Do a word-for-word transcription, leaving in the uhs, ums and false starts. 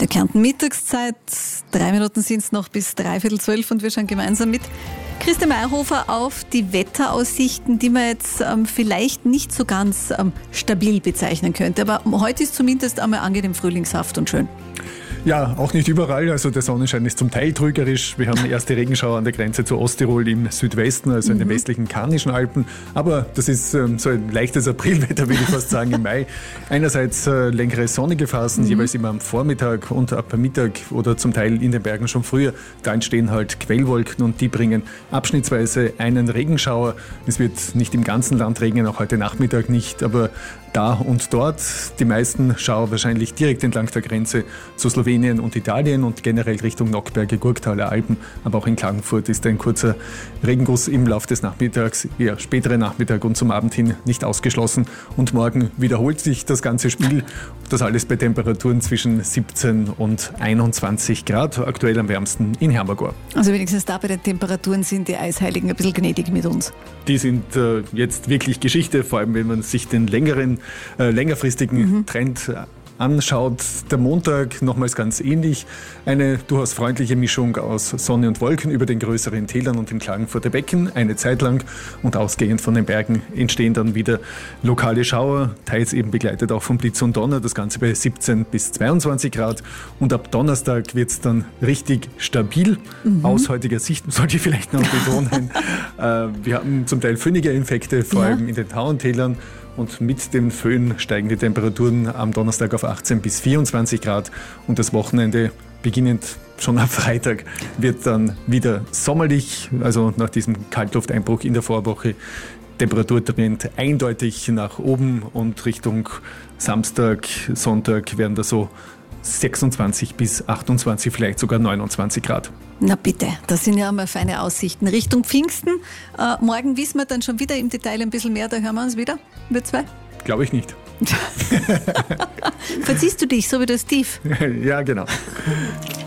Radio Kärnten Mittagszeit. Drei Minuten sind es noch bis dreiviertel zwölf und wir schauen gemeinsam mit Christian Mayerhofer auf die Wetteraussichten, die man jetzt ähm, vielleicht nicht so ganz ähm, stabil bezeichnen könnte. Aber heute ist zumindest einmal angenehm frühlingshaft und schön. Ja, auch nicht überall. Also der Sonnenschein ist zum Teil trügerisch. Wir haben erste Regenschauer an der Grenze zu Osttirol im Südwesten, also in den westlichen Karnischen Alpen. Aber das ist ähm, so ein leichtes Aprilwetter, würde ich fast sagen, im Mai. Einerseits äh, längere sonnige Phasen, mhm. jeweils immer am Vormittag und ab Mittag oder zum Teil in den Bergen schon früher. Da entstehen halt Quellwolken und die bringen abschnittsweise einen Regenschauer. Es wird nicht im ganzen Land regnen, auch heute Nachmittag nicht, aber da und dort. Die meisten Schauer wahrscheinlich direkt entlang der Grenze zu Slowenien und Italien und generell Richtung Nockberge, Gurktaler Alpen. Aber auch in Klagenfurt ist ein kurzer Regenguss im Laufe des Nachmittags, eher spätere Nachmittag und zum Abend hin nicht ausgeschlossen. Und morgen wiederholt sich das ganze Spiel. Das alles bei Temperaturen zwischen siebzehn und einundzwanzig Grad, aktuell am wärmsten in Hermagor. Also wenigstens da bei den Temperaturen sind die Eisheiligen ein bisschen gnädig mit uns. Die sind äh, jetzt wirklich Geschichte, vor allem wenn man sich den längeren Äh, längerfristigen mhm. Trend anschaut. Der Montag nochmals ganz ähnlich. Eine durchaus freundliche Mischung aus Sonne und Wolken über den größeren Tälern und im Klagenfurter Becken eine Zeit lang. Und ausgehend von den Bergen entstehen dann wieder lokale Schauer, teils eben begleitet auch von Blitz und Donner. Das Ganze bei siebzehn bis zweiundzwanzig Grad. Und ab Donnerstag wird es dann richtig stabil. Mhm. Aus heutiger Sicht sollte ich vielleicht noch betonen. äh, wir haben zum Teil föhnige Infekte, vor ja. allem in den Tauentälern. Und mit dem Föhn steigen die Temperaturen am Donnerstag auf achtzehn bis vierundzwanzig Grad. Und das Wochenende, beginnend schon am Freitag, wird dann wieder sommerlich. Also nach diesem Kaltlufteinbruch in der Vorwoche. Temperaturtrend eindeutig nach oben und Richtung Samstag, Sonntag werden da so sechsundzwanzig bis achtundzwanzig, vielleicht sogar neunundzwanzig Grad. Na bitte, das sind ja einmal feine Aussichten. Richtung Pfingsten, äh, morgen wissen wir dann schon wieder im Detail ein bisschen mehr, da hören wir uns wieder, wir zwei. Glaube ich nicht. Verziehst du dich, so wie der Steve? Ja, genau.